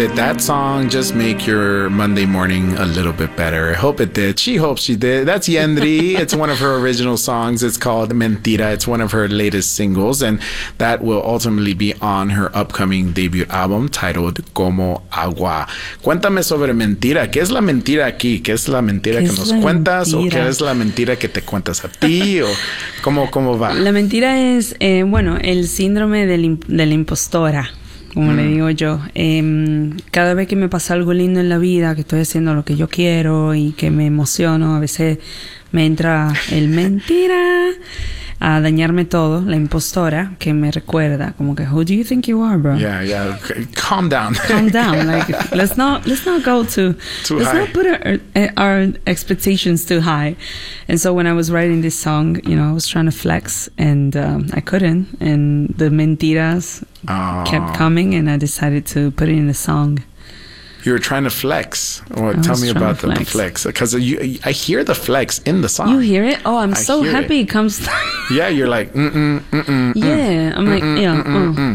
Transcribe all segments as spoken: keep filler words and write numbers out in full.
did that song just make your Monday morning a little bit better? I hope it did. She hopes she did. That's Yendri. It's one of her original songs. It's called Mentira. It's one of her latest singles, and that will ultimately be on her upcoming debut album titled Como Agua. Cuéntame sobre mentira. ¿Qué es la mentira aquí? ¿Qué es la mentira que nos cuentas? ¿O qué es la mentira que te cuentas a ti? ¿O cómo, cómo va? La mentira es, eh, bueno, el síndrome de la, de la impostora, como mm. le digo yo. Eh, cada vez que me pasa algo lindo en la vida, que estoy haciendo lo que yo quiero y que me emociono, a veces me entra el mentira a dañarme todo, la impostora, que me recuerda como que, who do you think you are, bro? Yeah, yeah. Calm down. Calm down. Like, let's not let's not go too, too let's high. not put our, our expectations too high. And so when I was writing this song, you know, I was trying to flex, and um, I couldn't, and the mentiras oh. kept coming, and I decided to put it in a song. You were trying to flex. Well, tell me about the flex, because you, I hear the flex in the song. You hear it? Oh, I'm I so happy it. it comes. Yeah, you're like, mm mm mm mm. Yeah, I'm like, yeah. Mm, mm,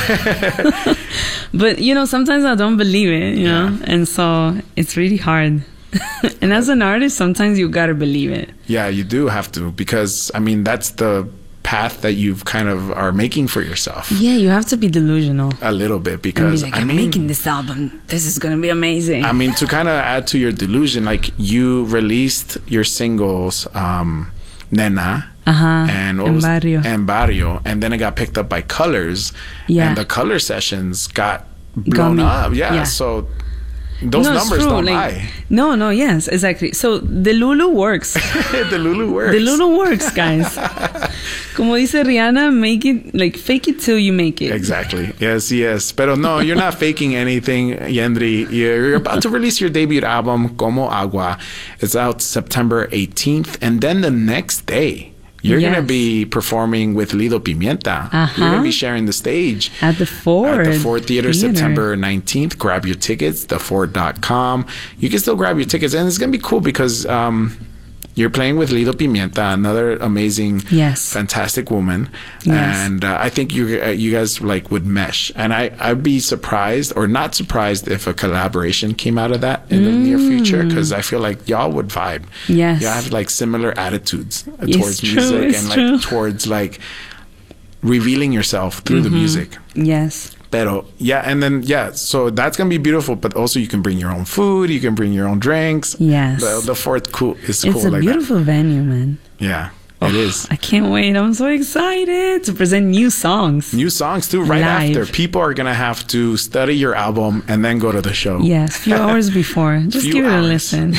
mm. But you know, sometimes I don't believe it, you know, yeah. and so it's really hard. And as an artist, sometimes you gotta believe it. Yeah, you do have to, because I mean, that's the path that you've kind of are making for yourself. Yeah, you have to be delusional a little bit, because be like, I I'm mean, making this album, this is gonna be amazing. I mean, to kind of add to your delusion, like you released your singles, um, Nena, uh-huh. and, and Barrio, and Barrio, and then it got picked up by Colors, yeah. and the Color sessions got blown got up. Yeah, yeah, so those no, numbers don't like, lie. No, no, yes, exactly. So the Lulu works. The Lulu works. The Lulu works, guys. Como dice Rihanna, make it, like, fake it till you make it. Exactly. Yes, yes. Pero no, you're not faking anything, Yendri. You're about to release your debut album, Como Agua. It's out September eighteenth. And then the next day, you're yes. going to be performing with Lido Pimienta. Uh-huh. You're going to be sharing the stage. At the Ford. At the Ford Theater, Theater, September nineteenth. Grab your tickets, the ford dot com. You can still grab your tickets. And it's going to be cool because um, you're playing with Lido Pimienta, another amazing, yes. fantastic woman. Yes. And uh, I think you uh, you guys like would mesh. And I, I'd be surprised or not surprised if a collaboration came out of that in mm. the near future, because I feel like y'all would vibe. Yes. Y'all have like similar attitudes it's towards true, music and like true. towards like revealing yourself through mm-hmm. the music. Yes. Pero, yeah, and then, yeah, so that's going to be beautiful, but also you can bring your own food, you can bring your own drinks. Yes. The, the Fort cool is it's cool a like beautiful that. venue, man. Yeah, oh, it is. I can't wait. I'm so excited to present new songs. New songs, too, right Live. after. People are going to have to study your album and then go to the show. Yes, a few hours before. Just few give it hours. a listen.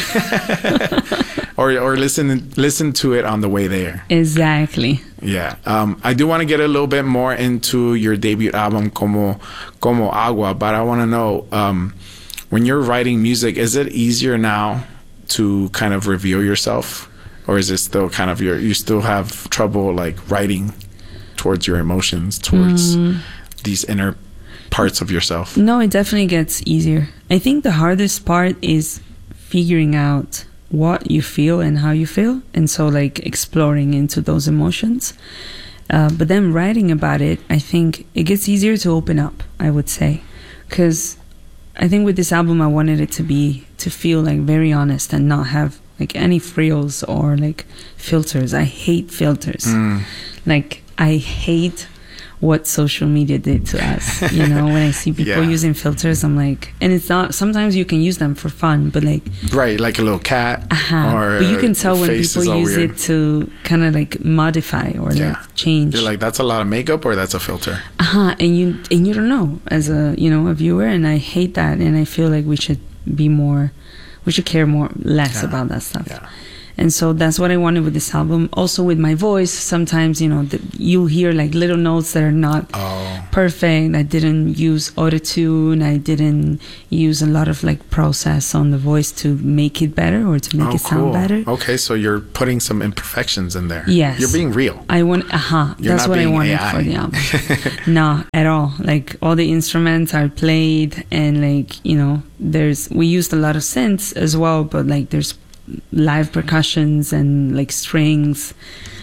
or or listen listen to it on the way there. Exactly. Yeah. Um, I do want to get a little bit more into your debut album, Como, Como Agua, but I want to know, um, when you're writing music, is it easier now to kind of reveal yourself? Or is it still kind of your, you still have trouble like writing towards your emotions, towards mm. these inner parts of yourself? No, it definitely gets easier. I think the hardest part is figuring out what you feel and how you feel, and so like exploring into those emotions, uh, but then writing about it, I think it gets easier to open up, I would say, because I think with this album I wanted it to be to feel like very honest and not have like any frills or like filters. I hate filters. mm. Like I hate what social media did to us, you know. When I see people yeah. using filters, I'm like, and it's not, sometimes you can use them for fun, but like, right, like a little cat, uh-huh. or but you can tell when people use weird. it to kind of like modify or yeah. like change. You're like, that's a lot of makeup or that's a filter. Uh-huh. And you and you don't know as a, you know, a viewer, and I hate that, and I feel like we should be more, we should care more less yeah. about that stuff. Yeah. And so that's what I wanted with this album. Also with my voice, sometimes, you know, the, you hear like little notes that are not oh. perfect. I didn't use auto-tune. I didn't use a lot of like process on the voice to make it better or to make oh, it sound cool. better. Okay, so you're putting some imperfections in there. Yes. You're being real. I want, uh-huh. You're That's not what I being wanted A I. for the album. No, at all. Like all the instruments are played, and like, you know, there's, we used a lot of synths as well, but like there's live percussions and like strings,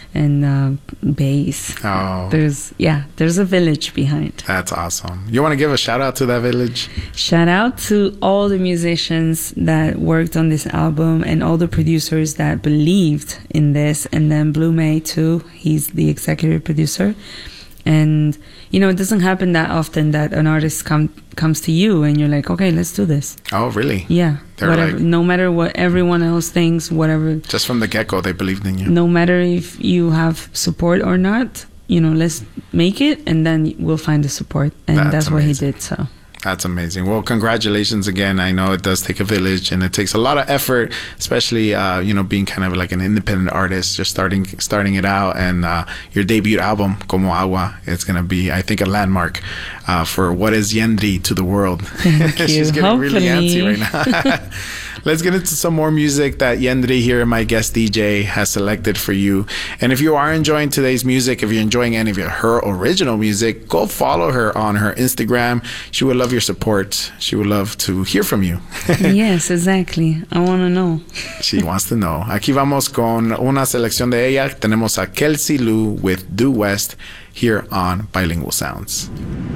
and uh, bass. Oh, There's yeah, there's a village behind. that's awesome. You want to give a shout out to that village? Shout out to all the musicians that worked on this album and all the producers that believed in this, and then Blue May too. He's the executive producer. And, you know, it doesn't happen that often that an artist come, comes to you and you're like, okay, let's do this. Oh, really? Yeah. They're whatever, like- no matter what everyone else thinks, whatever. Just from the get-go, they believed in you. No matter if you have support or not, you know, let's make it and then we'll find the support. And That's that's, what he amazing. did, so. That's amazing. Well, congratulations again. I know it does take a village and it takes a lot of effort, especially, uh, you know, being kind of like an independent artist, just starting starting it out. And uh, your debut album, Como Agua, it's going to be, I think, a landmark uh, for what is Yendri to the world. Thank you. She's getting really antsy Hopefully. right now. Let's get into some more music that Yendri here, my guest D J, has selected for you. And if you are enjoying today's music, if you're enjoying any of her original music, go follow her on her Instagram. She would love your support. She would love to hear from you. Yes, exactly. I want to know. She wants to know. Aquí vamos con una selección de ella. Tenemos a Kelsey Lou with Due West here on Bilingual Sounds.